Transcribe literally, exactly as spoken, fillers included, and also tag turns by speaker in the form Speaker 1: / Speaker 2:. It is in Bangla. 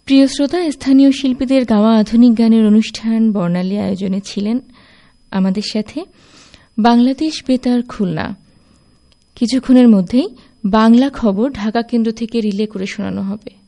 Speaker 1: প্রিয় শ্রোতা, স্থানীয় শিল্পীদের গাওয়া আধুনিক গানের অনুষ্ঠান বর্ণালী আয়োজনে ছিলেন আমাদের সাথে বাংলাদেশ বেতার খুলনা। কিছুক্ষণের মধ্যেই বাংলা খবর ঢাকা কেন্দ্র থেকে রিলে করে শোনানো হবে।